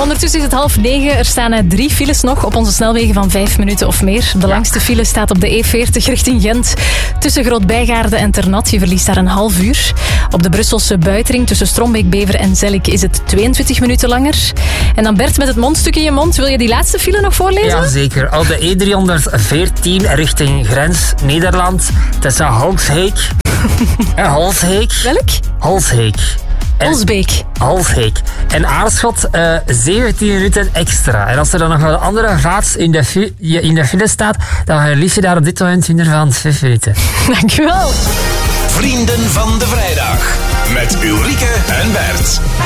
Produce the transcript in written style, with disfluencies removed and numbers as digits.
Ondertussen is het 8:30. Er staan 3 files nog op onze snelwegen van 5 minuten of meer. De langste file staat op de E40 richting Gent. Tussen Groot-Bijgaarde en Ternat. Je verliest daar een half uur. Op de Brusselse buitenring tussen Strombeek, Bever en Zellik is het 22 minuten langer. En dan Bert met het mondstuk in je mond. Wil je die laatste file nog voorlezen? Ja, zeker. Op de E314 richting grens Nederland. Tussen Holsheek en Holsheek. Welk? Holsheek. Holsbeek. En Aarschot 17 minuten extra. En als er dan nog een andere vaart in de file staat, dan verlies je daar op dit moment minder van 5 minuten. Dankjewel. Vrienden van de Vrijdag. Met Ulrike en Bert.